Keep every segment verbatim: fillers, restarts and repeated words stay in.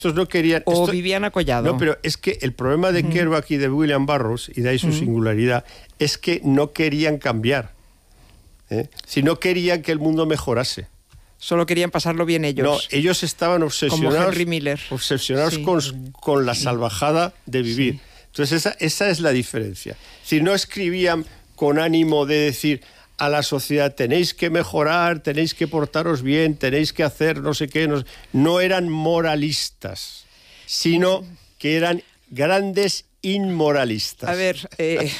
Estos no querían... O esto, vivían a Collado. No, pero es que el problema de mm. Kerouac y de William Burroughs, y de ahí su mm. singularidad, es que no querían cambiar. ¿eh? Si no querían que el mundo mejorase. Solo querían pasarlo bien ellos. No, ellos estaban obsesionados, como Henry Miller. obsesionados sí. con, con la salvajada de vivir. Sí. Entonces esa, esa es la diferencia. Si no escribían con ánimo de decir a la sociedad tenéis que mejorar, tenéis que portaros bien, tenéis que hacer no sé qué, no, no eran moralistas, sino que eran grandes inmoralistas. A ver, eh,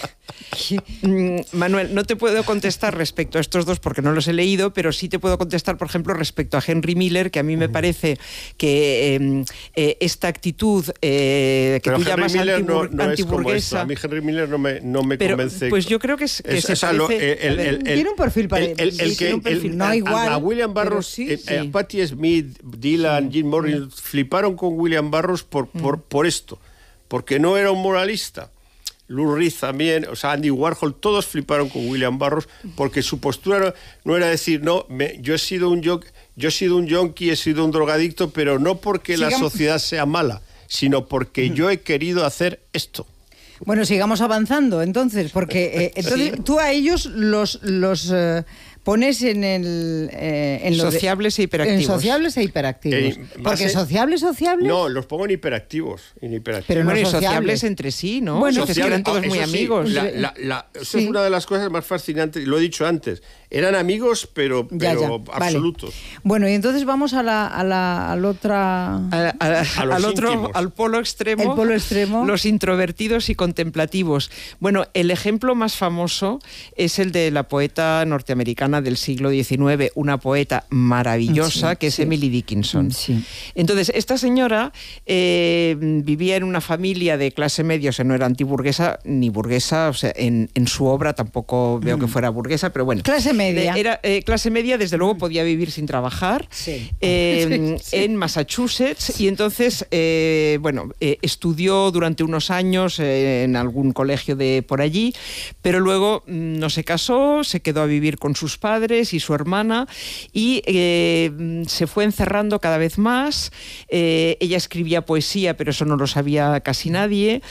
Manuel, no te puedo contestar respecto a estos dos porque no los he leído, pero sí te puedo contestar, por ejemplo, respecto a Henry Miller, que a mí me parece que eh, eh, esta actitud eh, que pero tú Henry llamas Miller antibur no, no antiburguesa... A mí Henry Miller no me, no me pero, convence. Pues yo creo que, es, que es, se o sea, parece... Lo, el, el, el, tiene un perfil para el, el, el, sí, el, un perfil, el, no a, igual. A William Burroughs, sí, eh, sí. a Patti Smith, Dylan, Jim Morrison, sí. fliparon con William Burroughs por, por, mm. por esto, porque no era un moralista. Lou Reed también, o sea, Andy Warhol, todos fliparon con William Burroughs porque su postura no, no era decir, no, me, yo he sido un yo, yo he sido un yonki, he sido un drogadicto, pero no porque sigamos. La sociedad sea mala, sino porque yo he querido hacer esto. Bueno, sigamos avanzando, entonces, porque eh, entonces sí. tú a ellos los... los eh, pones en el... Eh, en sociables de, e hiperactivos. En sociables e hiperactivos. Eh, Porque sociables, sociables... No, los pongo en hiperactivos. En hiperactivos. Pero no bueno, sociables. sociables entre sí, ¿no? Bueno, sociables, eran todos muy sí, amigos. La, la, la, eso sí. es una de las cosas más fascinantes, lo he dicho antes. Eran amigos, pero, ya, pero ya. absolutos. Vale. Bueno, y entonces vamos a la, a la, al otra... A, a, a al otro, íntimos. Al polo extremo. El polo extremo. Los introvertidos y contemplativos. Bueno, el ejemplo más famoso es el de la poeta norteamericana del siglo diecinueve, una poeta maravillosa, sí, que es sí. Emily Dickinson. Sí. Entonces, esta señora eh, vivía en una familia de clase media, o sea, no era antiburguesa ni burguesa, o sea, en, en su obra tampoco veo mm. que fuera burguesa, pero bueno. Clase media. Era eh, clase media, desde luego podía vivir sin trabajar, sí. Eh, sí, sí. en Massachusetts, y entonces, eh, bueno, eh, estudió durante unos años eh, en algún colegio de por allí, pero luego mm, no se casó, se quedó a vivir con sus padres y su hermana, y eh, se fue encerrando cada vez más. Eh, ella escribía poesía, pero eso no lo sabía casi nadie.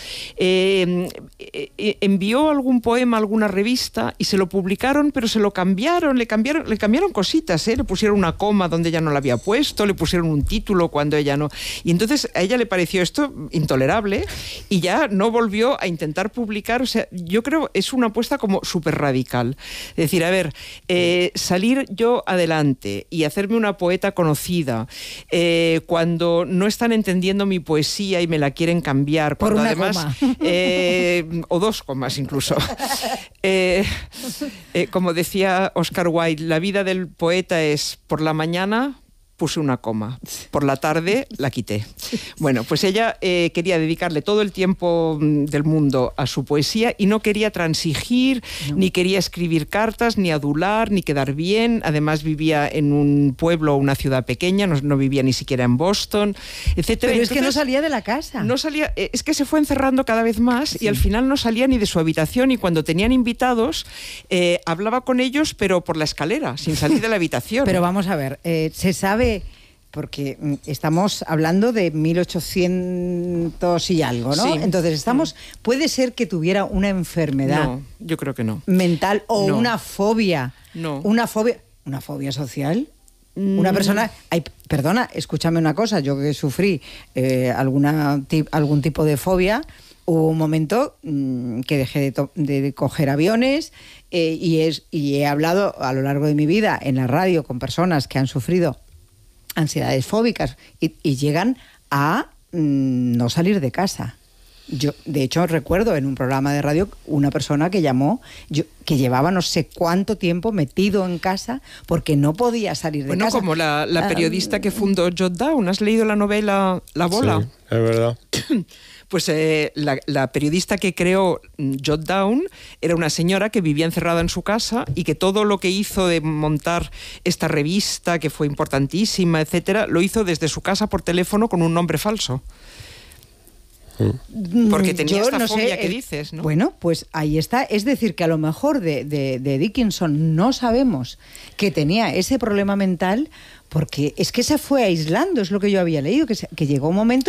Eh, eh, envió algún poema a alguna revista y se lo publicaron, pero se lo cambiaron, le cambiaron, le cambiaron cositas, ¿eh? Le pusieron una coma donde ella no la había puesto, le pusieron un título cuando ella no... Y entonces a ella le pareció esto intolerable y ya no volvió a intentar publicar. O sea, yo creo es una apuesta como súper radical. Es decir, a ver, eh, salir yo adelante y hacerme una poeta conocida eh, cuando no están entendiendo mi poesía y me la quieren cambiar, cuando por una además coma. Eh, o dos comas incluso eh, eh, como decía Oscar Wilde, la vida del poeta es por la mañana puse una coma, por la tarde la quité. Bueno, pues ella eh, quería dedicarle todo el tiempo del mundo a su poesía y no quería transigir, no. ni quería escribir cartas, ni adular, ni quedar bien. Además vivía en un pueblo o una ciudad pequeña, no, no vivía ni siquiera en Boston, etcétera. Pero Entonces, es que no salía de la casa. No salía, es que se fue encerrando cada vez más, sí. y al final no salía ni de su habitación, y cuando tenían invitados eh, hablaba con ellos, pero por la escalera, sin salir de la habitación. Pero vamos a ver, eh, se sabe... Porque estamos hablando de mil ochocientos y algo, ¿no? Sí. Entonces, estamos, puede ser que tuviera una enfermedad. No, yo creo que no. Mental o no. una fobia. No. Una fobia, una fobia social. Mm. Una persona, ay, perdona, escúchame una cosa, yo que sufrí eh, alguna algún tipo de fobia, hubo un momento mmm, que dejé de, de, de coger aviones eh, y, es, y he hablado a lo largo de mi vida en la radio con personas que han sufrido ansiedades fóbicas y, y llegan a mmm, no salir de casa. Yo, de hecho, recuerdo en un programa de radio una persona que llamó, yo, que llevaba no sé cuánto tiempo metido en casa porque no podía salir de bueno, casa. Bueno, como la, la periodista uh, que fundó Jot Down. ¿Has leído la novela La Bola? Sí, es verdad. Pues eh, la, la periodista que creó Jot Down era una señora que vivía encerrada en su casa y que todo lo que hizo de montar esta revista, que fue importantísima, etcétera, lo hizo desde su casa por teléfono con un nombre falso. Porque tenía Yo esta no fobia sé, que eh, dices, ¿no? Bueno, pues ahí está. Es decir, que a lo mejor de, de, de Dickinson no sabemos que tenía ese problema mental porque es que se fue aislando, es lo que yo había leído, que, se, que llegó un momento